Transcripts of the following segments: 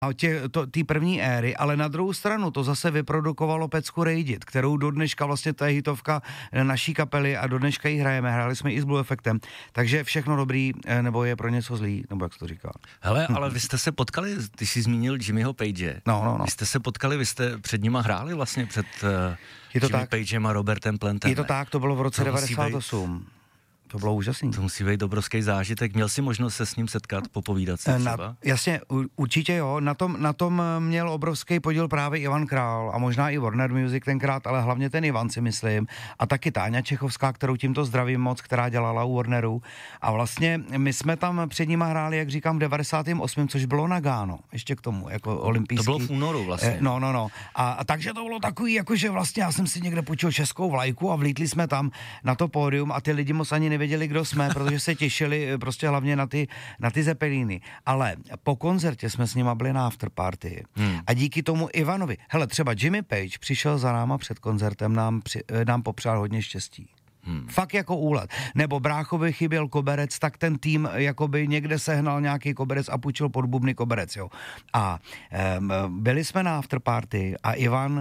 té první éry, ale na druhou stranu to zase vyprodukovalo pecku Rejdit, kterou do dneška vlastně to je hitovka naší kapely a do dneška ji hrajeme, hráli jsme i s Blue Effectem, takže všechno dobrý, nebo je pro něco zlý, nebo jak se to říká. Hele, ale vy jste se potkali, ty jsi zmínil Jimmyho Page. No. Vy jste se potkali, vy jste před nima hráli vlastně před Jimmy Pagem a Robertem Plantem. Je to tak, to bylo v roce 98. To bylo úžasný. To musí být obrovský zážitek. Měl jsi možnost se s ním setkat, popovídat si třeba? Jasně, určitě jo. Na tom měl obrovský podíl právě Ivan Král a možná i Warner Music tenkrát, ale hlavně ten Ivan, si myslím. A taky Táňa Čechovská, kterou tímto zdravím moc, která dělala u Warneru. A vlastně my jsme tam před nima hráli, jak říkám, v 98., což bylo Nagano, ještě k tomu, jako olympijský. To bylo v únoru vlastně. No. A takže to bylo takový, jakože vlastně já jsem si někde půjčil českou vlajku a vlítli jsme tam na to pódium a ty lidi moc ani nevěděli, kdo jsme, protože se těšili prostě hlavně na ty Zeppeliny. Ale po koncertě jsme s nima byli na afterparty. A díky tomu Ivanovi, hele, třeba Jimmy Page přišel za náma před koncertem, nám popřál hodně štěstí. Fakt jako úlet. Nebo bráchovi chyběl koberec, tak ten tým jakoby někde sehnal nějaký koberec a půjčil pod bubny koberec, jo. A byli jsme na afterparty a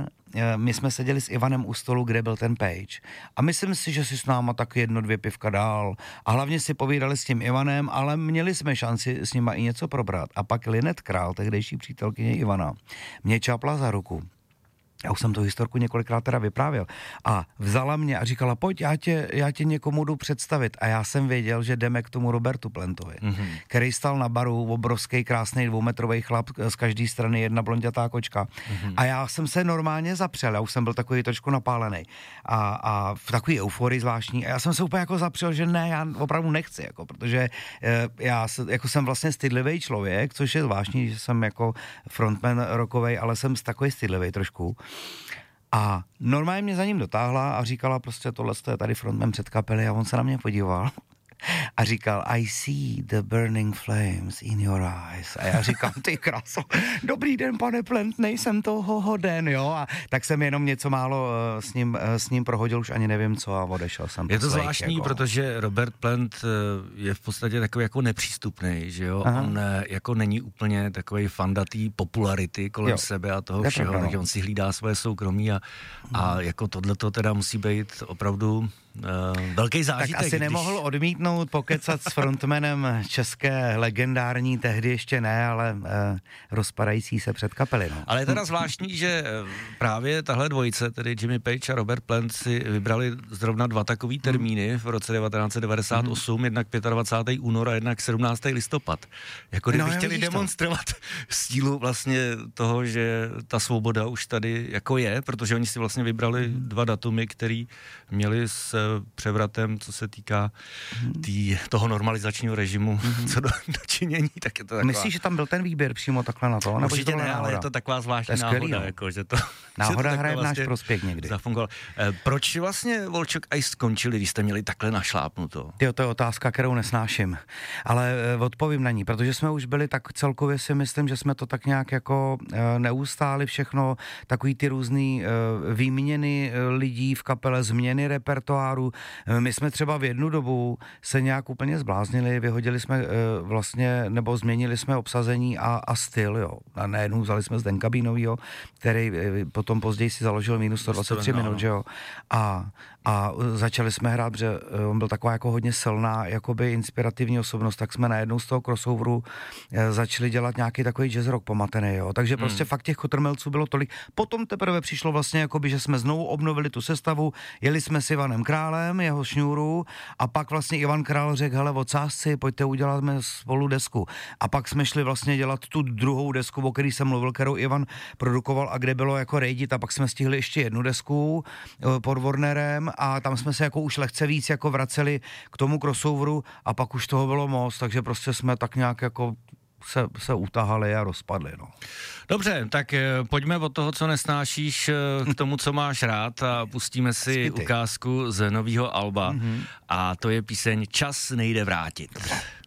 my jsme seděli s Ivanem u stolu, kde byl ten Page. A myslím si, že si s náma tak 1-2 pivka dál. A hlavně si povídali s tím Ivanem, ale měli jsme šanci s nima i něco probrat. A pak Linet Král, tehdejší přítelkyně Ivana, mě čápla za ruku. Já už jsem tu historku několikrát teda vyprávěl. A vzala mě a říkala, pojď, já tě někomu jdu představit. A já jsem věděl, že jdeme k tomu Robertu Plantovi, který stal na baru, obrovský, krásný 2metrový chlap, z každé strany jedna blondětá kočka. A já jsem se normálně zapřel, já už jsem byl takový trošku napálený. A v takový euforii zvláštní. A já jsem se úplně jako zapřel, že ne, já opravdu nechci, jako, protože já jako jsem vlastně stydlivý člověk, což je zvláštní, že jsem jako frontman rockovej, ale jsem takový stydlivý trošku. A normálně mě za ním dotáhla a říkala prostě tohle je tady frontman před kapely a on se na mě podíval a říkal I see the burning flames in your eyes. A já říkám, ty kráso, dobrý den, pane Plant, nejsem toho hoden, jo. A tak jsem jenom něco málo s ním prohodil, už ani nevím co a odešel jsem. Je to zvláštní, jako... protože Robert Plant je v podstatě takový jako nepřístupný, že jo. Aha. On jako není úplně takový fandatý popularity kolem sebe a toho všeho, takže on si hlídá svoje soukromí a jako tohleto teda musí být opravdu velký zážitek. Tak asi nemohl odmítnout pokecat s frontmanem české legendární, tehdy ještě ne, ale rozpadající se před kapely. No. Ale je teda zvláštní, že právě tahle dvojice, tedy Jimmy Page a Robert Plant, si vybrali zrovna 2 takový termíny v roce 1998, jednak 25. únor a jednak 17. listopad. Jako kdyby chtěli demonstrovat sílu vlastně toho, že ta svoboda už tady jako je, protože oni si vlastně vybrali 2 datumy, který měli s převratem, co se týká toho normalizačního režimu, co do činění, tak je to taková... Myslíš, že tam byl ten výběr přímo takhle na to? Určitě ne, ale je to taková zvláštní náhoda, jako, že to... Náhoda hraje v náš prospěch někdy. Zafungoval. Proč vlastně Volčok Ice skončili, když jste měli takhle našlápnuto? To je otázka, kterou nesnáším, ale odpovím na ní, protože jsme už byli tak celkově si myslím, že jsme to tak nějak jako neustáli všechno, takový ty různý výměny lidí v kapele, změny repertoáru. My jsme třeba v jednu dobu se nějak úplně zbláznili, vyhodili jsme vlastně, nebo změnili jsme obsazení a styl, jo. A najednou vzali jsme Zdenka Bínovýho, který potom později si založil minus 123 minut, že jo. A začali jsme hrát, protože on byl taková jako hodně silná, jakoby inspirativní osobnost, tak jsme najednou z toho crossoveru začali dělat nějaký takový jazz rock pomatený, jo. Takže prostě fakt těch kotrmelců bylo tolik. Potom teprve přišlo vlastně jakoby, že jsme znovu obnovili tu sestavu, jeli jsme s Ivanem Králem, jeho šňůru a pak vlastně Ivan Král řekl, hele, odsázci, pojďte udělat spolu desku. A pak jsme šli vlastně dělat tu druhou desku, o který jsem mluvil, kterou Ivan produkoval a kde bylo jako Rejdit a pak jsme stihli ještě jednu desku pod Warnerem a tam jsme se jako už lehce víc jako vraceli k tomu crossoveru a pak už toho bylo moc, takže prostě jsme tak nějak jako se utahali a rozpadli, no. Dobře, tak pojďme od toho, co nesnášíš, k tomu, co máš rád a pustíme si ukázku z nového alba a to je píseň Čas nejde vrátit. Dobře.